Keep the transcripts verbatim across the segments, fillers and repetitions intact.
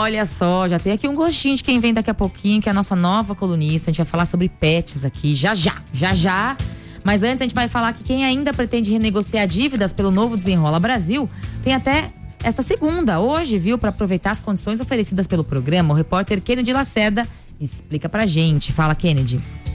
Olha só, já tem aqui um gostinho de quem vem daqui a pouquinho, que é a nossa nova colunista. A gente vai falar sobre pets aqui, já já, já já. Mas antes a gente vai falar que quem ainda pretende renegociar dívidas pelo novo Desenrola Brasil tem até esta segunda, hoje, viu, para aproveitar as condições oferecidas pelo programa. O repórter Kennedy Lacerda explica pra gente. Fala, Kennedy.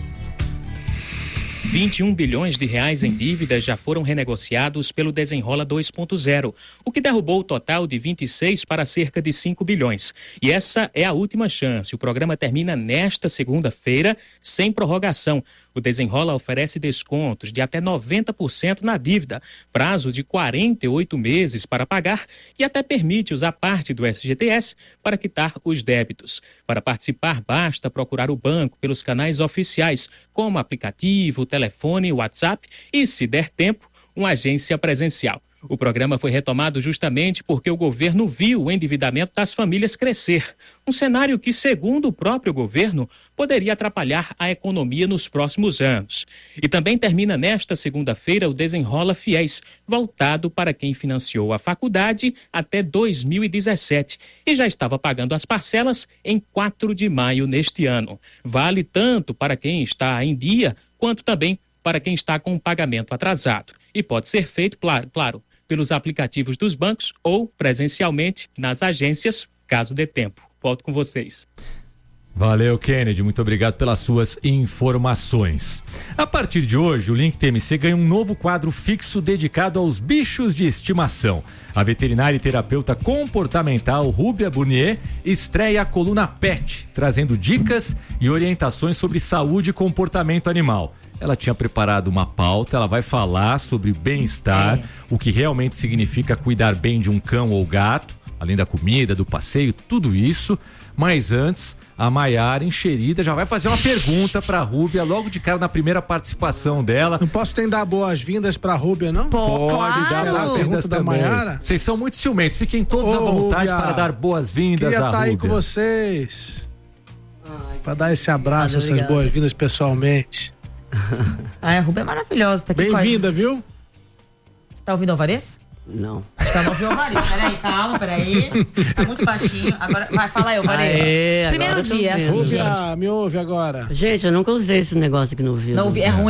vinte e um bilhões de reais em dívidas já foram renegociados pelo Desenrola dois ponto zero, o que derrubou o total de vinte e seis para cerca de cinco bilhões. E essa é a última chance. O programa termina nesta segunda-feira, sem prorrogação. O Desenrola oferece descontos de até noventa por cento na dívida, prazo de quarenta e oito meses para pagar e até permite usar parte do S G T S para quitar os débitos. Para participar, basta procurar o banco pelos canais oficiais, como aplicativo, telefone, WhatsApp e, se der tempo, uma agência presencial. O programa foi retomado justamente porque o governo viu o endividamento das famílias crescer. Um cenário que, segundo o próprio governo, poderia atrapalhar a economia nos próximos anos. E também termina nesta segunda-feira o Desenrola Fiéis, voltado para quem financiou a faculdade até dois mil e dezessete e já estava pagando as parcelas em quatro de maio neste ano. Vale tanto para quem está em dia, quanto também para quem está com o pagamento atrasado. E pode ser feito, claro, claro, pelos aplicativos dos bancos ou presencialmente nas agências, caso dê tempo. Volto com vocês. Valeu, Kennedy. Muito obrigado pelas suas informações. A partir de hoje, o Link T M C ganha um novo quadro fixo dedicado aos bichos de estimação. A veterinária e terapeuta comportamental Rúbia Burnier estreia a coluna Pet, trazendo dicas e orientações sobre saúde e comportamento animal. Ela tinha preparado uma pauta, ela vai falar sobre bem-estar, é. o que realmente significa cuidar bem de um cão ou gato, além da comida, do passeio, tudo isso. Mas antes, a Maiara Encherida já vai fazer uma pergunta pra Rúbia logo de cara na primeira participação dela. Não posso ter dar boas-vindas pra Rúbia, não? Pô, Pode claro. dar boas-vindas da Maiara. Vocês são muito ciumentos, fiquem todos Ô, à vontade Rúbia, para dar boas-vindas à Rúbia. Queria estar aí com vocês, Ai, pra dar esse abraço, essas obrigado. boas-vindas pessoalmente. Ai, a Rúbia é maravilhosa, tá aqui. Bem-vinda, viu? Tá ouvindo o Alvarez? Não. Acho que ela não ouviu o Alvarez. Peraí, calma, peraí. Tá muito baixinho. Agora vai falar aí, Alvarez. Aê, Primeiro dia, assim, Rúbia, gente. me ouve agora. Gente, eu nunca usei esse negócio aqui no ouvido. Não ouvi, é ruim.